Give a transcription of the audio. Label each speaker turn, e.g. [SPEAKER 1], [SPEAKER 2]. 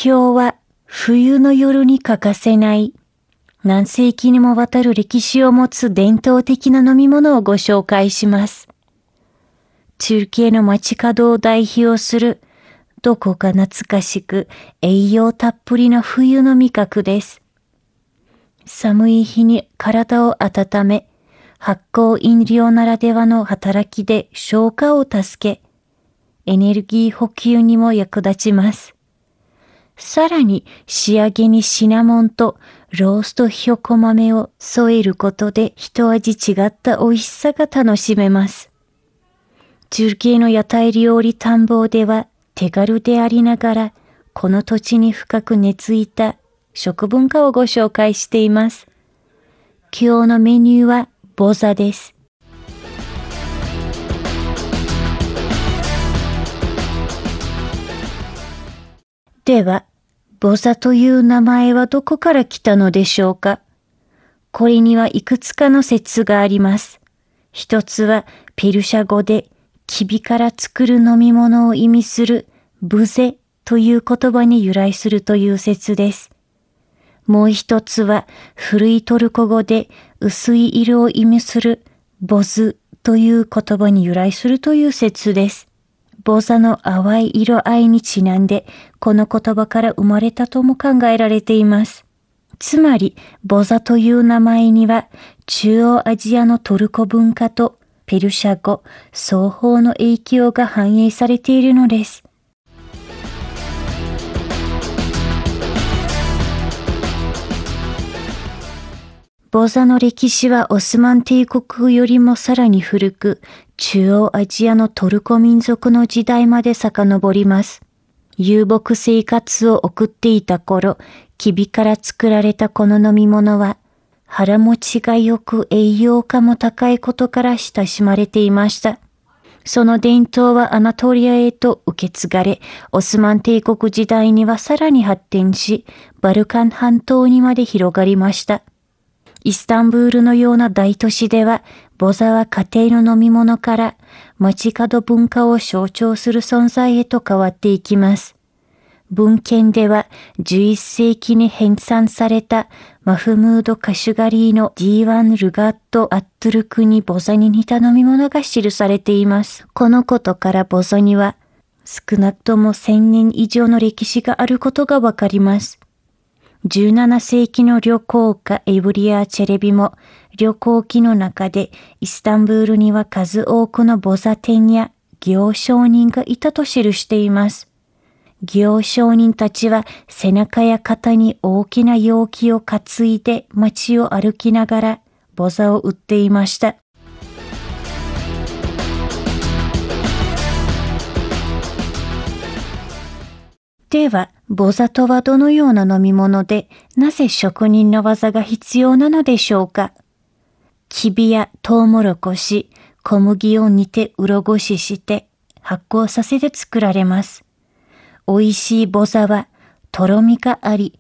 [SPEAKER 1] 氷は冬の夜に欠かせない何世紀にもわたる歴史を持つ伝統的な飲み物をご紹介します。トルキエの街角を代表するどこか懐かしく栄養たっぷりの冬の味覚です。寒い日に体を温め、発酵飲料ならではの働きで消化を助け、エネルギー補給にも役立ちます。さらに仕上げにシナモンとローストひよこ豆を添えることで一味違った美味しさが楽しめます。トルキエの屋台料理探訪では手軽でありながらこの土地に深く根付いた食文化をご紹介しています。今日のメニューはボザです。では、ボザという名前はどこから来たのでしょうか。これにはいくつかの説があります。一つはペルシャ語できびから作る飲み物を意味するブゼという言葉に由来するという説です。もう一つは古いトルコ語で薄い色を意味するボズという言葉に由来するという説です。ボザの淡い色合いにちなんでこの言葉から生まれたとも考えられています。つまりボザという名前には中央アジアのトルコ文化とペルシャ語双方の影響が反映されているのです。ボザの歴史はオスマン帝国よりもさらに古く、中央アジアのトルコ民族の時代まで遡ります。遊牧生活を送っていた頃、きびから作られたこの飲み物は、腹持ちが良く栄養価も高いことから親しまれていました。その伝統はアナトリアへと受け継がれ、オスマン帝国時代にはさらに発展し、バルカン半島にまで広がりました。イスタンブールのような大都市では、ボザは家庭の飲み物から街角文化を象徴する存在へと変わっていきます。文献では11世紀に編纂されたマフムード・カシュガリーのディーワン・ルガット・アットゥルクにボザに似た飲み物が記されています。このことからボザには少なくとも1000年以上の歴史があることがわかります。17世紀の旅行家エブリア・チェレビも旅行記の中でイスタンブールには数多くのボザ店や行商人がいたと記しています。行商人たちは背中や肩に大きな容器を担いで街を歩きながらボザを売っていました。では、ボザとはどのような飲み物で、なぜ職人の技が必要なのでしょうか。きびやトウモロコシ、小麦を煮てうろごしして発酵させて作られます。美味しいボザはとろみがあり、